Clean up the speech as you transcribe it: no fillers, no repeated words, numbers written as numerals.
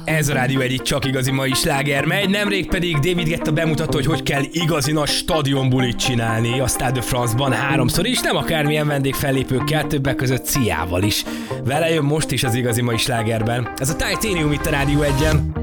Ez a Rádió Egy csak igazi mai sláger megy, nemrég pedig David Guetta bemutatta, hogy kell igazi nagy stadionbulit csinálni a Stade de France-ban háromszor is, nem akármilyen vendégfellépőkkel, többek között Ciával is. Vele jön most is az igazi mai slágerben. Ez a Titanium itt a Rádió Egyen.